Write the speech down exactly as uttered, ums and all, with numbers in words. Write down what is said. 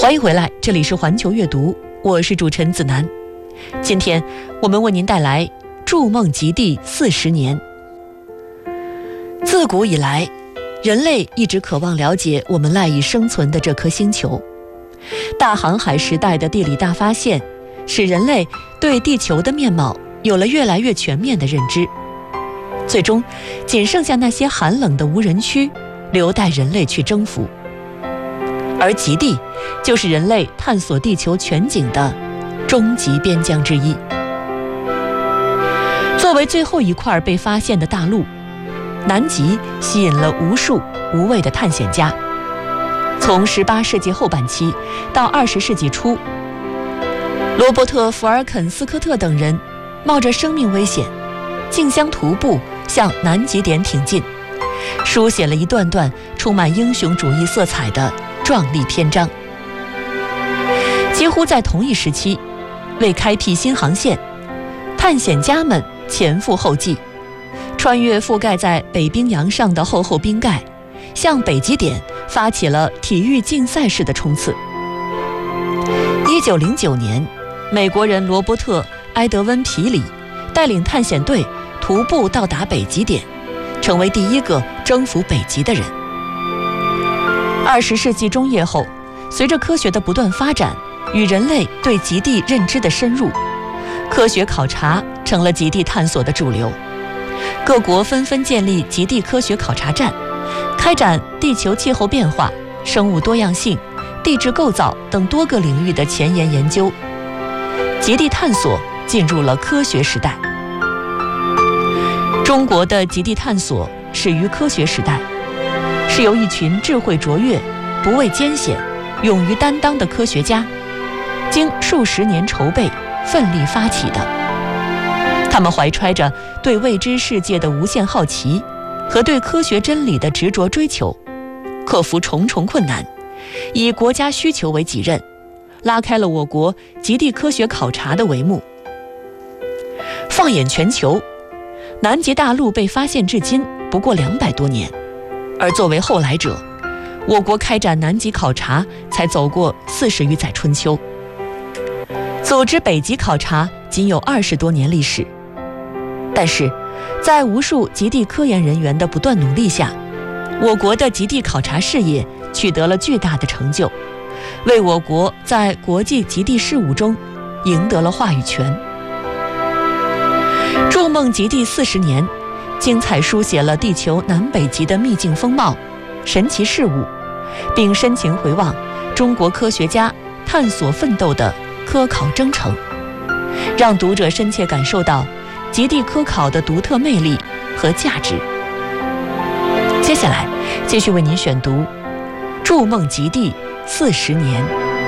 欢迎回来，这里是环球阅读，我是主持人子楠。今天我们为您带来筑梦极地四十年。自古以来，人类一直渴望了解我们赖以生存的这颗星球。大航海时代的地理大发现，使人类对地球的面貌有了越来越全面的认知。最终，仅剩下那些寒冷的无人区，留待人类去征服。而极地，就是人类探索地球全景的终极边疆之一。作为最后一块被发现的大陆，南极吸引了无数无畏的探险家。从十八世纪后半期到二十世纪初，罗伯特·福尔肯斯科特等人冒着生命危险，竞相徒步向南极点挺进，书写了一段段充满英雄主义色彩的壮丽篇章。几乎在同一时期，为开辟新航线，探险家们前赴后继，穿越覆盖在北冰洋上的厚厚冰盖，向北极点发起了体育竞赛式的冲刺。一九零九年，美国人罗伯特·埃德温·皮里带领探险队徒步到达北极点，成为第一个征服北极的人。二十世纪中叶后，随着科学的不断发展与人类对极地认知的深入，科学考察成了极地探索的主流。各国纷纷建立极地科学考察站，开展地球气候变化、生物多样性、地质构造等多个领域的前沿研究。极地探索进入了科学时代。中国的极地探索始于科学时代，是由一群智慧卓越、不畏艰险、勇于担当的科学家经数十年筹备奋力发起的。他们怀揣着对未知世界的无限好奇和对科学真理的执着追求，克服重重困难，以国家需求为己任，拉开了我国极地科学考察的帷幕。放眼全球，南极大陆被发现至今不过两百多年，而作为后来者，我国开展南极考察才走过四十余载春秋，组织北极考察仅有二十多年历史。但是，在无数极地科研人员的不断努力下，我国的极地考察事业取得了巨大的成就，为我国在国际极地事务中赢得了话语权。筑梦极地四十年，精彩书写了地球南北极的秘境风貌、神奇事物，并深情回望中国科学家探索奋斗的科考征程，让读者深切感受到极地科考的独特魅力和价值。接下来继续为您选读《筑梦极地四十年》。